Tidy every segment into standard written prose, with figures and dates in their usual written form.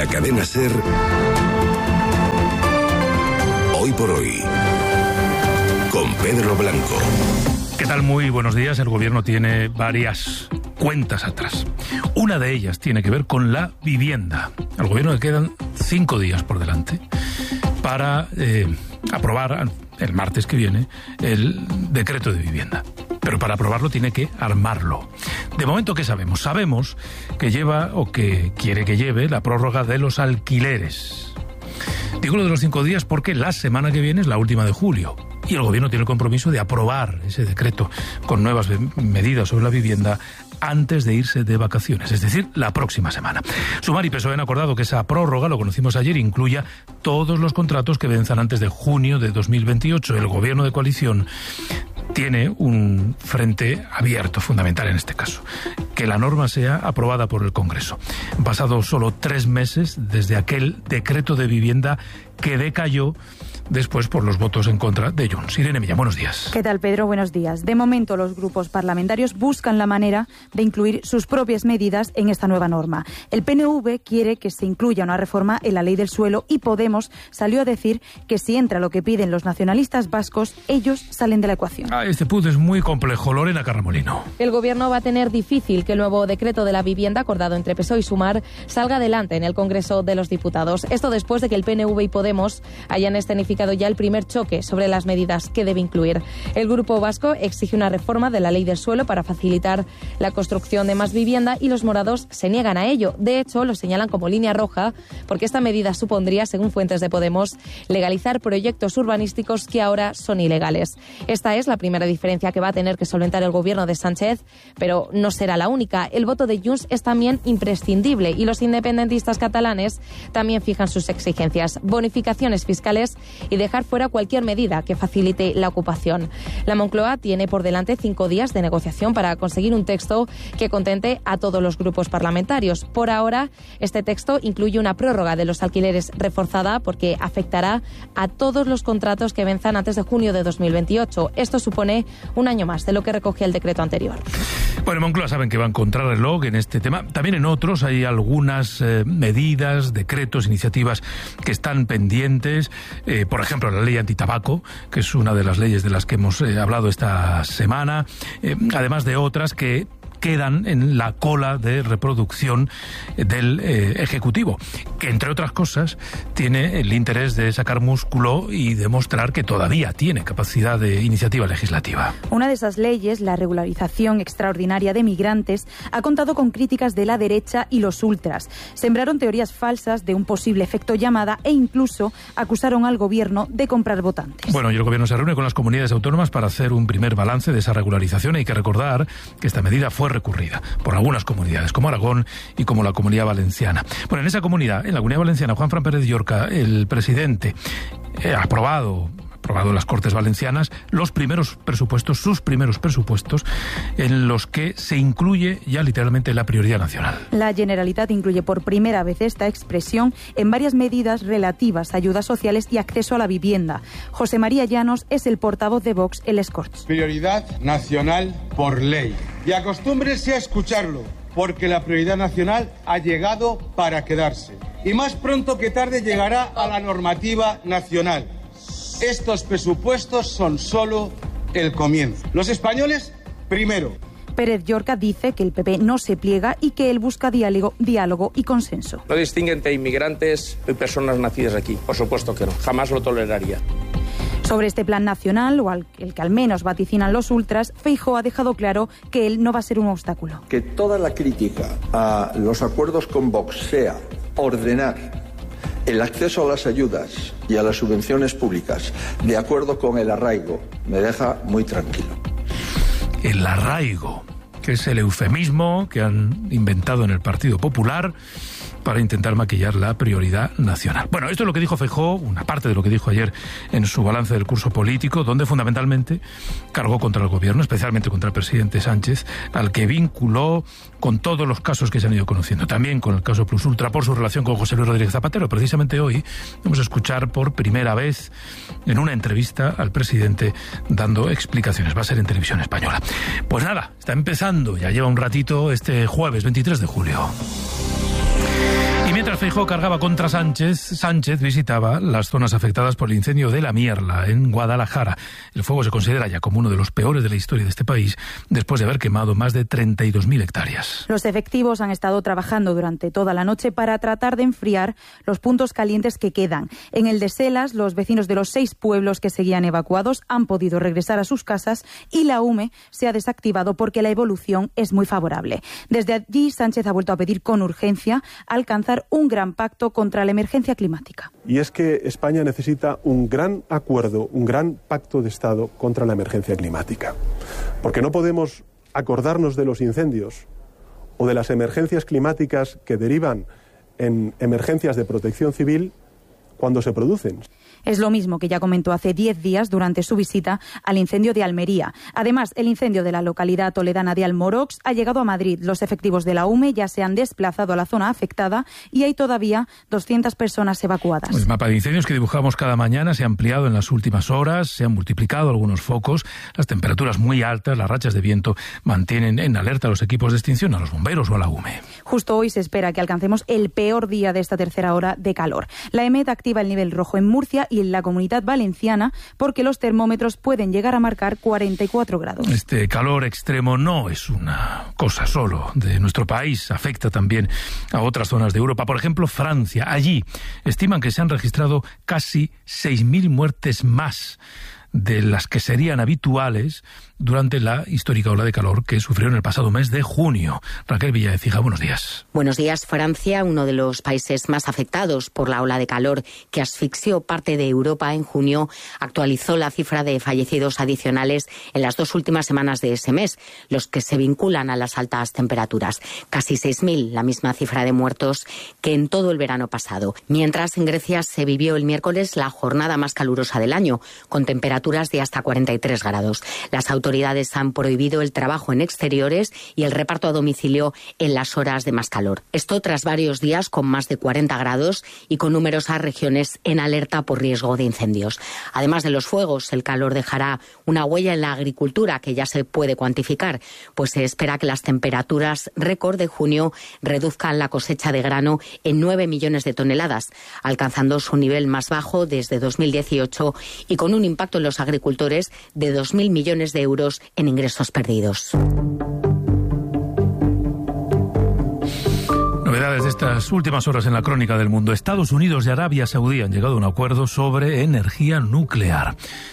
cadena SER, Hoy por Hoy, con Pedro Blanco. ¿Qué tal? Muy buenos días. El gobierno tiene varias cuentas atrás. Una de ellas tiene que ver con la vivienda. Al gobierno le quedan 5 días por delante para aprobar el martes que viene el decreto de vivienda. Pero para aprobarlo tiene que armarlo. De momento, ¿qué sabemos? Sabemos que lleva, o que quiere que lleve, la prórroga de los alquileres. Digo lo de los 5 días porque la semana que viene es la última de julio. Y el gobierno tiene el compromiso de aprobar ese decreto con nuevas medidas sobre la vivienda antes de irse de vacaciones, es decir, la próxima semana. Sumar y PSOE han acordado que esa prórroga, lo conocimos ayer, incluya todos los contratos que venzan antes de junio de 2028. El gobierno de coalición tiene un frente abierto, fundamental en este caso, que la norma sea aprobada por el Congreso. Han pasado solo 3 meses desde aquel decreto de vivienda que decayó después por los votos en contra de Junts. Irene Millán, buenos días. ¿Qué tal, Pedro? Buenos días. De momento, los grupos parlamentarios buscan la manera de incluir sus propias medidas en esta nueva norma. El PNV quiere que se incluya una reforma en la ley del suelo y Podemos salió a decir que si entra lo que piden los nacionalistas vascos, ellos salen de la ecuación. Este puzzle es muy complejo. Lorena Carramolino. El gobierno va a tener difícil que el nuevo decreto de la vivienda acordado entre PSOE y Sumar salga adelante en el Congreso de los Diputados. Esto después de que el PNV y Podemos hayan escenificado ya el primer choque sobre las medidas que debe incluir. El Grupo Vasco exige una reforma de la ley del suelo para facilitar la construcción de más vivienda y los morados se niegan a ello. De hecho, lo señalan como línea roja porque esta medida supondría, según fuentes de Podemos, legalizar proyectos urbanísticos que ahora son ilegales. Esta es la primera diferencia que va a tener que solventar el gobierno de Sánchez, pero no será la única. El voto de Junts es también imprescindible y los independentistas catalanes también fijan sus exigencias: bonificaciones fiscales y dejar fuera cualquier medida que facilite la ocupación. La Moncloa tiene por delante 5 días de negociación para conseguir un texto que contente a todos los grupos parlamentarios. Por ahora, este texto incluye una prórroga de los alquileres reforzada porque afectará a todos los contratos que venzan antes de junio de 2028. Esto supone un año más de lo que recogía el decreto anterior. Bueno, Moncloa saben que va a encontrar reloj en este tema. También en otros hay algunas medidas, decretos, iniciativas que están pendientes. Por ejemplo, la ley antitabaco, que es una de las leyes de las que hemos hablado esta semana, además de otras que quedan en la cola de reproducción del Ejecutivo, que entre otras cosas tiene el interés de sacar músculo y demostrar que todavía tiene capacidad de iniciativa legislativa. Una de esas leyes, la regularización extraordinaria de migrantes, ha contado con críticas de la derecha y los ultras. Sembraron teorías falsas de un posible efecto llamada e incluso acusaron al gobierno de comprar votantes. Bueno, y el gobierno se reúne con las comunidades autónomas para hacer un primer balance de esa regularización. Hay que recordar que esta medida fue recurrida por algunas comunidades, como Aragón y como la Comunidad Valenciana. Bueno, en esa comunidad, en la Comunidad Valenciana, Juanfran Pérez Llorca, el presidente, ha aprobado en las Cortes Valencianas sus primeros presupuestos en los que se incluye ya literalmente la prioridad nacional. La Generalitat incluye por primera vez esta expresión en varias medidas relativas a ayudas sociales y acceso a la vivienda. José María Llanos es el portavoz de Vox en les Corts. Prioridad nacional por ley. Y acostúmbrese a escucharlo, porque la prioridad nacional ha llegado para quedarse. Y más pronto que tarde llegará a la normativa nacional. Estos presupuestos son solo el comienzo. Los españoles, primero. Pérez Llorca dice que el PP no se pliega y que él busca diálogo y consenso. No distingue entre inmigrantes y personas nacidas aquí. Por supuesto que no. Jamás lo toleraría. Sobre este plan nacional, o el que al menos vaticinan los ultras, Feijóo ha dejado claro que él no va a ser un obstáculo. Que toda la crítica a los acuerdos con Vox sea ordenar el acceso a las ayudas y a las subvenciones públicas de acuerdo con el arraigo me deja muy tranquilo. El arraigo, que es el eufemismo que han inventado en el Partido Popular para intentar maquillar la prioridad nacional. Bueno, esto es lo que dijo Feijóo, una parte de lo que dijo ayer en su balance del curso político, donde fundamentalmente cargó contra el gobierno, especialmente contra el presidente Sánchez, al que vinculó con todos los casos que se han ido conociendo, también con el caso Plus Ultra por su relación con José Luis Rodríguez Zapatero. Precisamente hoy vamos a escuchar por primera vez en una entrevista al presidente dando explicaciones. Va a ser en Televisión Española. Pues nada, está empezando, ya lleva un ratito este jueves 23 de julio. Y mientras Núñez Feijóo cargaba contra Sánchez. Sánchez visitaba las zonas afectadas por el incendio de La Mierla, en Guadalajara. El fuego se considera ya como uno de los peores de la historia de este país, después de haber quemado más de 32.000 hectáreas. Los efectivos han estado trabajando durante toda la noche para tratar de enfriar los puntos calientes que quedan. En el de Selas, los vecinos de los 6 pueblos que seguían evacuados han podido regresar a sus casas y la UME se ha desactivado porque la evolución es muy favorable. Desde allí, Sánchez ha vuelto a pedir con urgencia alcanzar un gran pacto contra la emergencia climática. Y es que España necesita un gran acuerdo, un gran pacto de Estado contra la emergencia climática. Porque no podemos acordarnos de los incendios o de las emergencias climáticas que derivan en emergencias de protección civil cuando se producen. Es lo mismo que ya comentó hace 10 días durante su visita al incendio de Almería. Además, el incendio de la localidad toledana de Almorox ha llegado a Madrid. Los efectivos de la UME ya se han desplazado a la zona afectada y hay todavía 200 personas evacuadas. El mapa de incendios que dibujamos cada mañana se ha ampliado en las últimas horas, se han multiplicado algunos focos, las temperaturas muy altas, las rachas de viento mantienen en alerta a los equipos de extinción, a los bomberos o a la UME. Justo hoy se espera que alcancemos el peor día de esta tercera hora de calor. La EMET activa el nivel rojo en Murcia y en la Comunidad Valenciana porque los termómetros pueden llegar a marcar 44 grados. Este calor extremo no es una cosa solo de nuestro país, afecta también a otras zonas de Europa. Por ejemplo, Francia. Allí estiman que se han registrado casi 6.000 muertes más de las que serían habituales durante la histórica ola de calor que sufrieron el pasado mes de junio. Raquel Villaecija, buenos días. Buenos días. Francia, uno de los países más afectados por la ola de calor que asfixió parte de Europa en junio, actualizó la cifra de fallecidos adicionales en las 2 últimas semanas de ese mes, los que se vinculan a las altas temperaturas. Casi 6.000, la misma cifra de muertos que en todo el verano pasado. Mientras, en Grecia se vivió el miércoles la jornada más calurosa del año, con temperaturas de hasta 43 grados. Las autoridades han prohibido el trabajo en exteriores y el reparto a domicilio en las horas de más calor. Esto tras varios días con más de 40 grados y con numerosas regiones en alerta por riesgo de incendios. Además de los fuegos, el calor dejará una huella en la agricultura que ya se puede cuantificar, pues se espera que las temperaturas récord de junio reduzcan la cosecha de grano en 9 millones de toneladas, alcanzando su nivel más bajo desde 2018 y con un impacto en los agricultores de 2.000 millones de euros en ingresos perdidos. Novedades de estas últimas horas en la crónica del mundo. Estados Unidos y Arabia Saudí han llegado a un acuerdo sobre energía nuclear.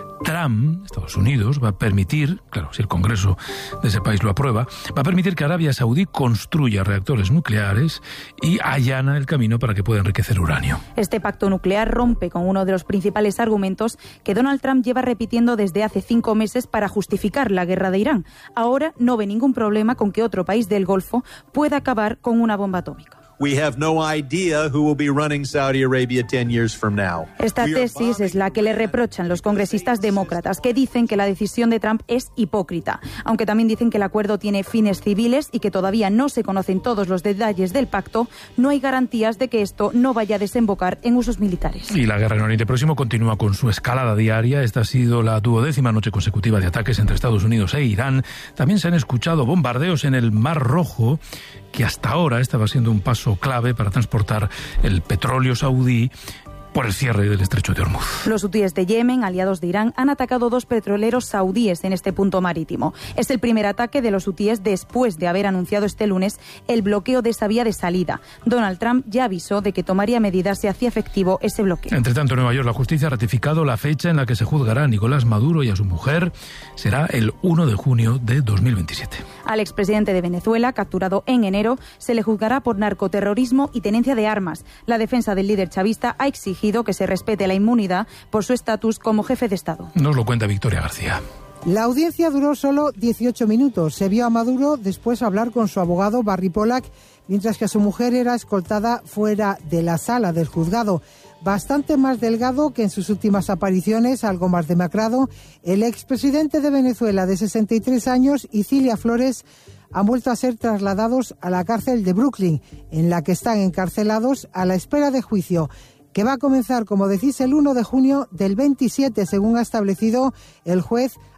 Trump, Estados Unidos, va a permitir, claro, si el Congreso de ese país lo aprueba, va a permitir que Arabia Saudí construya reactores nucleares y allana el camino para que pueda enriquecer uranio. Este pacto nuclear rompe con uno de los principales argumentos que Donald Trump lleva repitiendo desde hace 5 meses para justificar la guerra de Irán. Ahora no ve ningún problema con que otro país del Golfo pueda acabar con una bomba atómica. We have no idea who will be running Saudi Arabia 10 years from now. Esta tesis es la que le reprochan los congresistas demócratas, que dicen que la decisión de Trump es hipócrita, aunque también dicen que el acuerdo tiene fines civiles y que todavía no se conocen todos los detalles del pacto. No hay garantías de que esto no vaya a desembocar en usos militares. Y la guerra en Oriente Próximo continúa con su escalada diaria. Esta ha sido la 12ª noche consecutiva de ataques entre Estados Unidos e Irán. También se han escuchado bombardeos en el Mar Rojo, que hasta ahora estaba siendo un paso clave para transportar el petróleo saudí por el cierre del estrecho de Hormuz. Los hutíes de Yemen, aliados de Irán, han atacado 2 petroleros saudíes en este punto marítimo. Es el primer ataque de los hutíes después de haber anunciado este lunes el bloqueo de esa vía de salida. Donald Trump ya avisó de que tomaría medidas si hacía efectivo ese bloqueo. Entre tanto, en Nueva York, la justicia ha ratificado la fecha en la que se juzgará a Nicolás Maduro y a su mujer. Será el 1 de junio de 2027. Al expresidente de Venezuela, capturado en enero, se le juzgará por narcoterrorismo y tenencia de armas. La defensa del líder chavista ha exigido que se respete la inmunidad por su estatus como jefe de Estado. Nos lo cuenta Victoria García. La audiencia duró solo 18 minutos. Se vio a Maduro después hablar con su abogado Barry Pollack, mientras que su mujer era escoltada fuera de la sala del juzgado. Bastante más delgado que en sus últimas apariciones, algo más demacrado, el expresidente de Venezuela de 63 años y Cilia Flores han vuelto a ser trasladados a la cárcel de Brooklyn, en la que están encarcelados a la espera de juicio, que va a comenzar, como decís, el 1 de junio del 27, según ha establecido el juez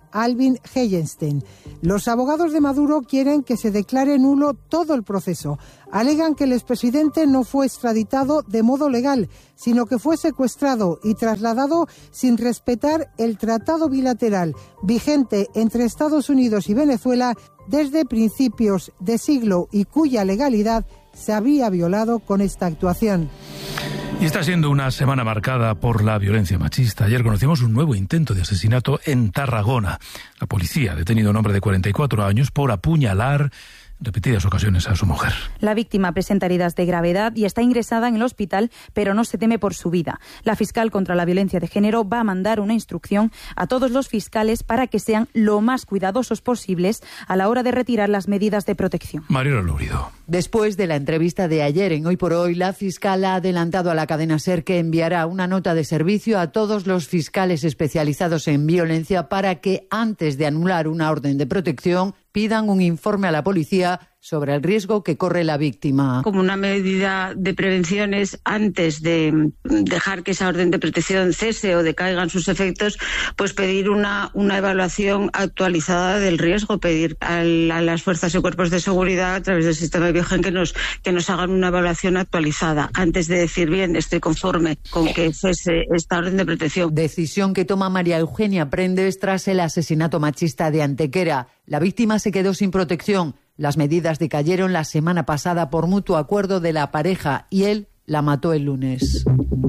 Alvin Helgenstein. Los abogados de Maduro quieren que se declare nulo todo el proceso. Alegan que el expresidente no fue extraditado de modo legal, sino que fue secuestrado y trasladado sin respetar el tratado bilateral vigente entre Estados Unidos y Venezuela desde principios de siglo y cuya legalidad se había violado con esta actuación. Y está siendo una semana marcada por la violencia machista. Ayer conocimos un nuevo intento de asesinato en Tarragona. La policía ha detenido a un hombre de 44 años por apuñalar repetidas ocasiones a su mujer. La víctima presenta heridas de gravedad y está ingresada en el hospital, pero no se teme por su vida. La fiscal contra la violencia de género va a mandar una instrucción a todos los fiscales para que sean lo más cuidadosos posibles a la hora de retirar las medidas de protección. Mario Lourido. Después de la entrevista de ayer en Hoy por Hoy, la fiscal ha adelantado a la cadena SER que enviará una nota de servicio a todos los fiscales especializados en violencia para que, antes de anular una orden de protección, pidan un informe a la policía sobre el riesgo que corre la víctima. Como una medida de prevención es, antes de dejar que esa orden de protección cese o decaigan sus efectos, pues pedir una evaluación actualizada del riesgo, pedir a las fuerzas y cuerpos de seguridad a través del sistema de Biogen que nos hagan una evaluación actualizada antes de decir, bien, estoy conforme con que cese esta orden de protección. Decisión que toma María Eugenia Prendes tras el asesinato machista de Antequera. La víctima se quedó sin protección. Las medidas decayeron la semana pasada por mutuo acuerdo de la pareja y él la mató el lunes.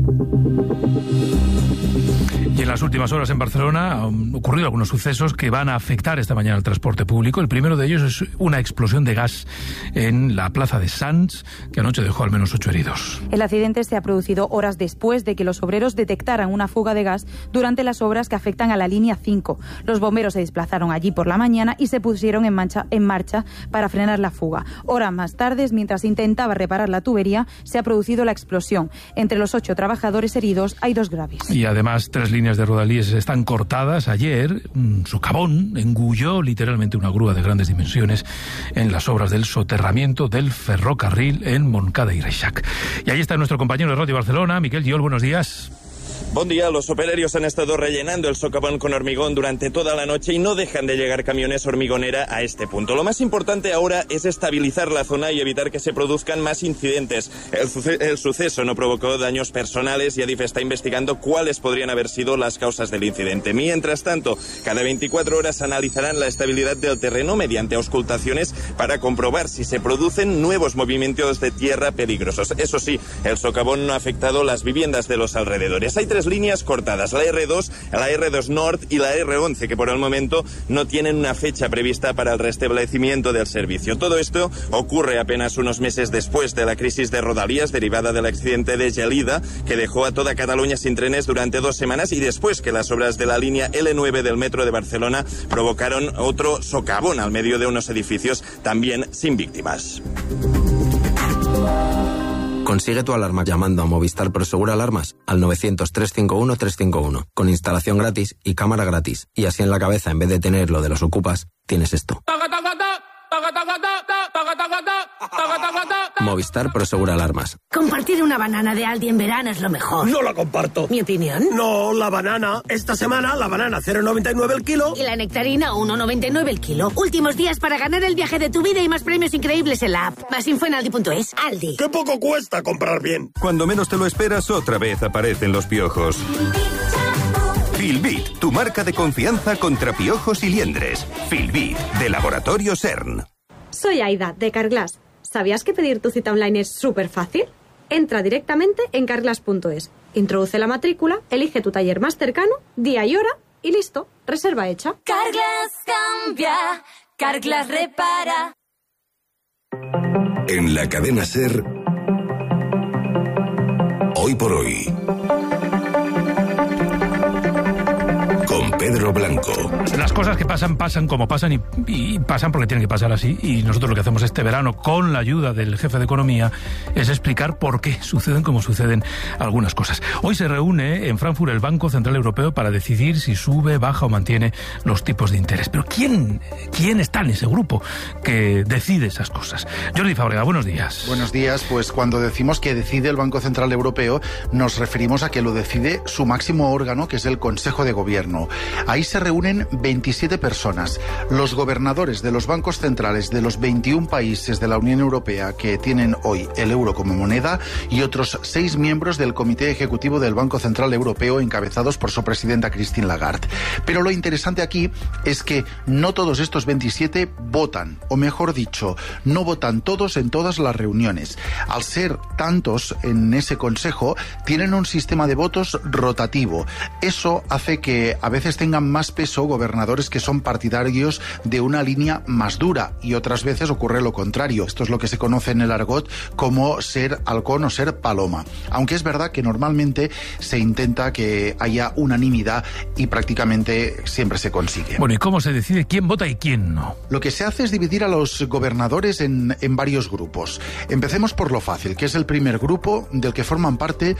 Y en las últimas horas en Barcelona han ocurrido algunos sucesos que van a afectar esta mañana al transporte público. El primero de ellos es una explosión de gas en la plaza de Sants, que anoche dejó al menos 8 heridos. El accidente se ha producido horas después de que los obreros detectaran una fuga de gas durante las obras que afectan a la línea 5. Los bomberos se desplazaron allí por la mañana y se pusieron en marcha para frenar la fuga. Horas más tarde, mientras intentaba reparar la tubería, se ha producido la explosión. Entre los 8 trabajadores heridos hay 2 graves. Y además 3 líneas de rodalíes están cortadas. Ayer un socavón engulló literalmente una grúa de grandes dimensiones en las obras del soterramiento del ferrocarril en Montcada y Reixac. Y ahí está nuestro compañero de Radio Barcelona, Miquel Giol, buenos días. Buen día, los operarios han estado rellenando el socavón con hormigón durante toda la noche y no dejan de llegar camiones hormigonera a este punto. Lo más importante ahora es estabilizar la zona y evitar que se produzcan más incidentes. El suceso no provocó daños personales y Adif está investigando cuáles podrían haber sido las causas del incidente. Mientras tanto, cada 24 horas analizarán la estabilidad del terreno mediante auscultaciones para comprobar si se producen nuevos movimientos de tierra peligrosos. Eso sí, el socavón no ha afectado las viviendas de los alrededores. Hay 3 líneas cortadas, la R2, la R2 North y la R11, que por el momento no tienen una fecha prevista para el restablecimiento del servicio. Todo esto ocurre apenas unos meses después de la crisis de Rodalies derivada del accidente de Gelida, que dejó a toda Cataluña sin trenes durante 2 semanas, y después que las obras de la línea L9 del metro de Barcelona provocaron otro socavón al medio de unos edificios, también sin víctimas. Consigue tu alarma llamando a Movistar Prosegur Alarmas al 900-351-351, con instalación gratis y cámara gratis. Y así en la cabeza, en vez de tener lo de los ocupas, tienes esto. Movistar Prosegur Alarmas. Compartir una banana de Aldi en verano es lo mejor. No la comparto. ¿Mi opinión? No, la banana. Esta semana la banana 0,99 el kilo. Y la nectarina 1,99 el kilo. Últimos días para ganar el viaje de tu vida y más premios increíbles en la app. Más info en aldi.es. Aldi. ¡Qué poco cuesta comprar bien! Cuando menos te lo esperas, otra vez aparecen los piojos. Filbit, tu marca de confianza contra piojos y liendres. Filbit, de Laboratorio CERN. Soy Aida, de Carglass. ¿Sabías que pedir tu cita online es súper fácil? Entra directamente en carglass.es, introduce la matrícula, elige tu taller más cercano, día y hora y listo, reserva hecha. Carglass cambia, Carglass repara. En la cadena SER, Hoy por Hoy, con Pedro Blanco. Las cosas que pasan, pasan como pasan y pasan porque tienen que pasar así. Y nosotros lo que hacemos este verano, con la ayuda del jefe de Economía, es explicar por qué suceden como suceden algunas cosas. Hoy se reúne en Frankfurt el Banco Central Europeo para decidir si sube, baja o mantiene los tipos de interés. Pero ¿quién está en ese grupo que decide esas cosas? Jordi Fábrega, buenos días. Buenos días. Pues cuando decimos que decide el Banco Central Europeo, nos referimos a que lo decide su máximo órgano, que es el Consejo de Gobierno. Ahí se reúnen 27 personas, los gobernadores de los bancos centrales de los 21 países de la Unión Europea que tienen hoy el euro como moneda y otros 6 miembros del Comité Ejecutivo del Banco Central Europeo encabezados por su presidenta Christine Lagarde. Pero lo interesante aquí es que no todos estos 27 votan, o mejor dicho, no votan todos en todas las reuniones. Al ser tantos en ese consejo, tienen un sistema de votos rotativo. Eso hace que a veces tengan más peso gobernadores que son partidarios de una línea más dura y otras veces ocurre lo contrario. Esto es lo que se conoce en el argot como ser halcón o ser paloma. Aunque es verdad que normalmente se intenta que haya unanimidad y prácticamente siempre se consigue. Bueno, ¿y cómo se decide quién vota y quién no? Lo que se hace es dividir a los gobernadores en varios grupos. Empecemos por lo fácil, que es el primer grupo del que forman parte